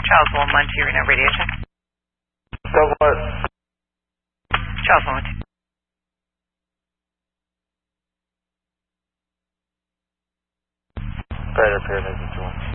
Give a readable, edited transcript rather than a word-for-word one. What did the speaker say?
Charles 112, Reno radio check. What? Charles 112. Right up here, maybe 2.